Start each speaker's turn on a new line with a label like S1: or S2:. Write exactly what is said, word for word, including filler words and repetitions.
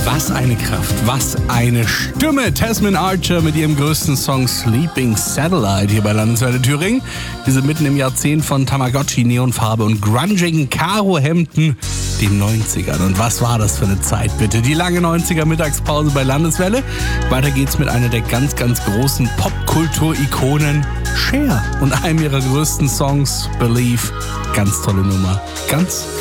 S1: Was eine Kraft, was eine Stimme. Tasmin Archer mit ihrem größten Song Sleeping Satellite hier bei Landeswelle Thüringen. Wir sind mitten im Jahrzehnt von Tamagotchi, Neonfarbe und grungigen Karohemden, den neunzigern. Und was war das für eine Zeit, bitte? Die lange neunziger Mittagspause bei Landeswelle. Weiter geht's mit einer der ganz, ganz großen Popkultur-Ikonen, Cher, und einem ihrer größten Songs, Believe. Ganz tolle Nummer. Ganz